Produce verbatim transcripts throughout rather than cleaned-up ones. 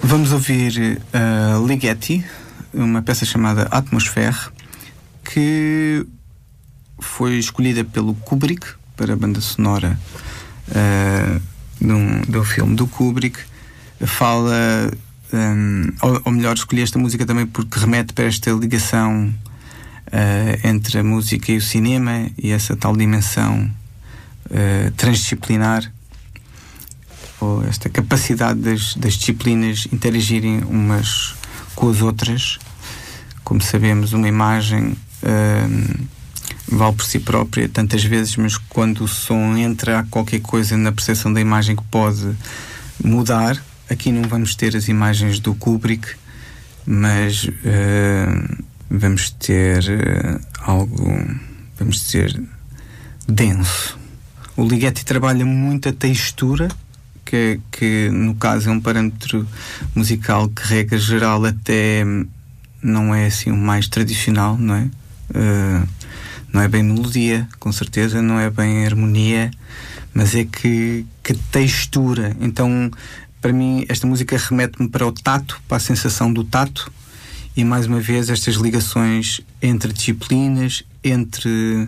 Vamos ouvir uh, Ligeti, uma peça chamada Atmosphère, que foi escolhida pelo Kubrick para a banda sonora uh, do, do filme do Kubrick. Fala, um, ou, ou melhor, escolhi esta música também porque remete para esta ligação uh, entre a música e o cinema e essa tal dimensão uh, transdisciplinar, ou esta capacidade das, das disciplinas interagirem umas com as outras. Como sabemos, uma imagem uh, vale por si própria tantas vezes, mas quando o som entra, há qualquer coisa na percepção da imagem que pode mudar. Aqui não vamos ter as imagens do Kubrick, mas uh, vamos ter uh, algo, vamos dizer, denso. O Ligeti trabalha muito a textura, que, que no caso é um parâmetro musical que, regra geral, até não é assim o mais tradicional, não é? Uh, não é bem melodia, com certeza, não é bem harmonia, mas é que, que textura. Então, para mim, esta música remete-me para o tato, para a sensação do tato, e mais uma vez estas ligações entre disciplinas, entre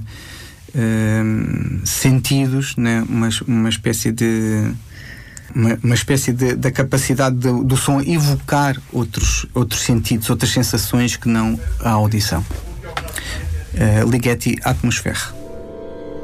uh, sentidos, né? uma, uma espécie de uma, uma espécie de, da capacidade do, do som evocar outros, outros sentidos, outras sensações que não a audição. uh, Ligeti Atmosphère.